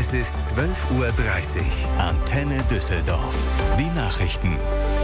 Es ist 12:30 Uhr. Antenne Düsseldorf. Die Nachrichten.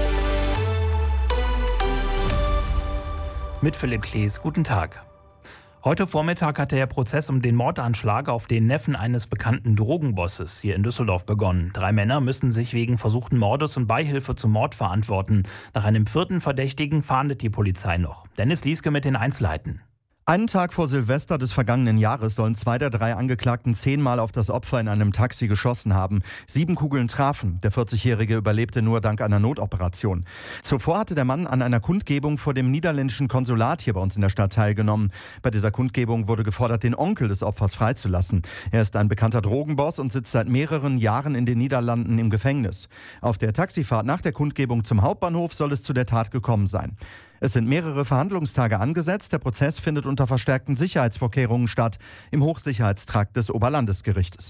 Mit Philipp Klees, guten Tag. Heute Vormittag hat der Prozess um den Mordanschlag auf den Neffen eines bekannten Drogenbosses hier in Düsseldorf begonnen. 3 Männer müssen sich wegen versuchten Mordes und Beihilfe zum Mord verantworten. Nach einem 4. Verdächtigen fahndet die Polizei noch. Dennis Lieske mit den Einzelheiten. Einen Tag vor Silvester des vergangenen Jahres sollen 2 der 3 Angeklagten 10-mal auf das Opfer in einem Taxi geschossen haben. 7 Kugeln trafen. Der 40-Jährige überlebte nur dank einer Notoperation. Zuvor hatte der Mann an einer Kundgebung vor dem niederländischen Konsulat hier bei uns in der Stadt teilgenommen. Bei dieser Kundgebung wurde gefordert, den Onkel des Opfers freizulassen. Er ist ein bekannter Drogenboss und sitzt seit mehreren Jahren in den Niederlanden im Gefängnis. Auf der Taxifahrt nach der Kundgebung zum Hauptbahnhof soll es zu der Tat gekommen sein. Es sind mehrere Verhandlungstage angesetzt. Der Prozess findet unter verstärkten Sicherheitsvorkehrungen statt, im Hochsicherheitstrakt des Oberlandesgerichtes.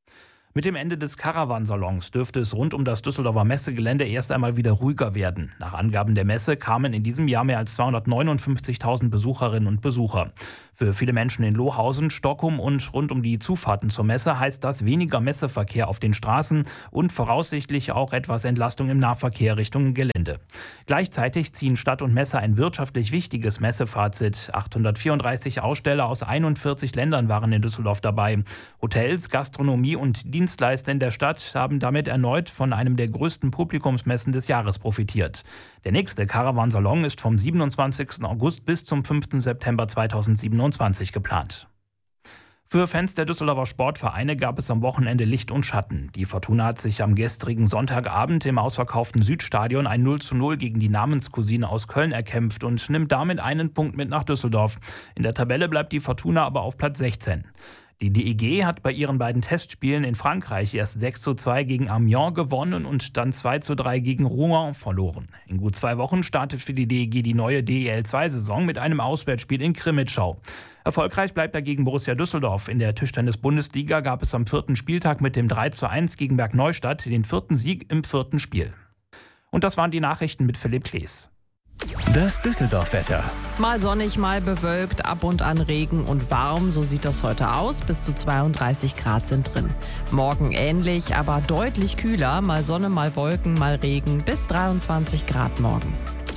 Mit dem Ende des Caravansalons dürfte es rund um das Düsseldorfer Messegelände erst einmal wieder ruhiger werden. Nach Angaben der Messe kamen in diesem Jahr mehr als 259.000 Besucherinnen und Besucher. Für viele Menschen in Lohausen, Stockholm und rund um die Zufahrten zur Messe heißt das weniger Messeverkehr auf den Straßen und voraussichtlich auch etwas Entlastung im Nahverkehr Richtung Gelände. Gleichzeitig ziehen Stadt und Messe ein wirtschaftlich wichtiges Messefazit. 834 Aussteller aus 41 Ländern waren in Düsseldorf dabei. Hotels, Gastronomie und Dienstleister in der Stadt haben damit erneut von einem der größten Publikumsmessen des Jahres profitiert. Der nächste Caravansalon ist vom 27. August bis zum 5. September 2027 geplant. Für Fans der Düsseldorfer Sportvereine gab es am Wochenende Licht und Schatten. Die Fortuna hat sich am gestrigen Sonntagabend im ausverkauften Südstadion ein 0:0 gegen die Namenscousine aus Köln erkämpft und nimmt damit einen Punkt mit nach Düsseldorf. In der Tabelle bleibt die Fortuna aber auf Platz 16. Die DEG hat bei ihren beiden Testspielen in Frankreich erst 6:2 gegen Amiens gewonnen und dann 2:3 gegen Rouen verloren. In gut 2 Wochen startet für die DEG die neue DEL2-Saison mit einem Auswärtsspiel in Krimitschau. Erfolgreich bleibt dagegen Borussia Düsseldorf. In der Tischtennis-Bundesliga gab es am 4. Spieltag mit dem 3:1 gegen Bergneustadt den 4. Sieg im 4. Spiel. Und das waren die Nachrichten mit Philipp Klees. Das Düsseldorf-Wetter. Mal sonnig, mal bewölkt, ab und an Regen und warm. So sieht das heute aus. Bis zu 32 Grad sind drin. Morgen ähnlich, aber deutlich kühler. Mal Sonne, mal Wolken, mal Regen. Bis 23 Grad morgen.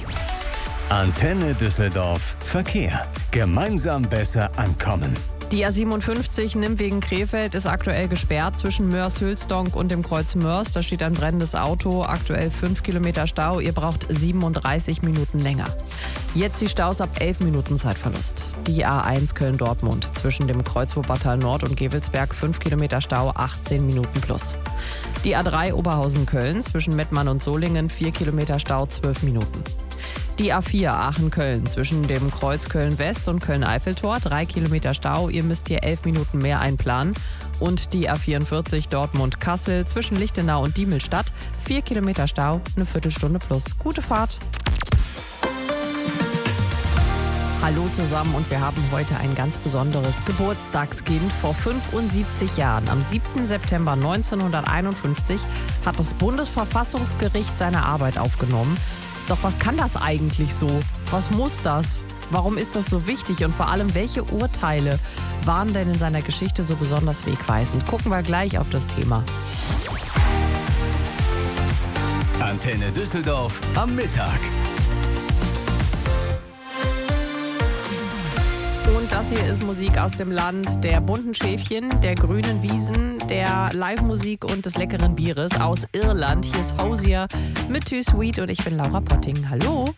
Antenne Düsseldorf. Verkehr. Gemeinsam besser ankommen. Die A57 Nimwegen Krefeld ist aktuell gesperrt zwischen Mörs-Hülsdonk und dem Kreuz Mörs. Da steht ein brennendes Auto, aktuell 5 Kilometer Stau. Ihr braucht 37 Minuten länger. Jetzt die Staus ab 11 Minuten Zeitverlust. Die A1 Köln-Dortmund zwischen dem Kreuz Wuppertal Nord und Gevelsberg 5 Kilometer Stau, 18 Minuten plus. Die A3 Oberhausen-Köln zwischen Mettmann und Solingen 4 Kilometer Stau, 12 Minuten. Die A4 Aachen-Köln zwischen dem Kreuz Köln-West und Köln-Eiffeltor 3 Kilometer Stau. Ihr müsst hier 11 Minuten mehr einplanen. Und die A44 Dortmund-Kassel zwischen Lichtenau und Diemelstadt 4 Kilometer Stau, eine Viertelstunde plus. Gute Fahrt! Hallo zusammen und wir haben heute ein ganz besonderes Geburtstagskind. Vor 75 Jahren, am 7. September 1951, hat das Bundesverfassungsgericht seine Arbeit aufgenommen. Doch was kann das eigentlich so? Was muss das? Warum ist das so wichtig? Und vor allem, welche Urteile waren denn in seiner Geschichte so besonders wegweisend? Gucken wir gleich auf das Thema. Antenne Düsseldorf am Mittag. Und das hier ist Musik aus dem Land der bunten Schäfchen, der grünen Wiesen, der Live-Musik und des leckeren Bieres aus Irland. Hier ist Hosier mit Too Sweet und ich bin Laura Potting. Hallo!